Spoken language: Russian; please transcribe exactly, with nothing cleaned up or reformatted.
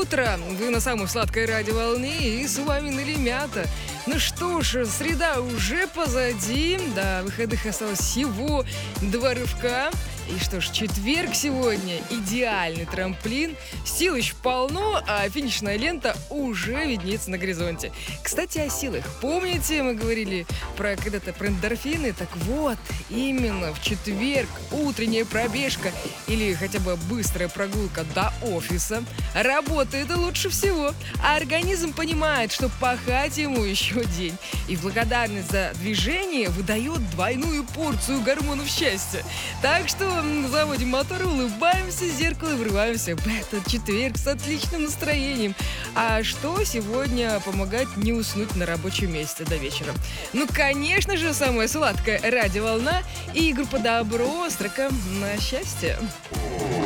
утро! Вы на самой сладкой радиоволне, и с вами Налимята. Ну что ж, среда уже позади, до выходных осталось всего два рывка. И что ж, четверг сегодня, идеальный трамплин, сил еще полно, а финишная лента уже виднеется на горизонте. Кстати, о силах. Помните, мы говорили про когда-то про эндорфины? Так вот, именно в четверг утренняя пробежка или хотя бы быстрая прогулка до офиса работает лучше всего. А организм понимает, что пахать ему еще день. И в благодарность за движение выдает двойную порцию гормонов счастья. Так что заводим мотор, улыбаемся в зеркало и врываемся в этот четверг с отличным настроением. А что сегодня помогает не уснуть на рабочем месте до вечера? Ну, конечно же, самая сладкая радиоволна и группа Добро, строка «На счастье».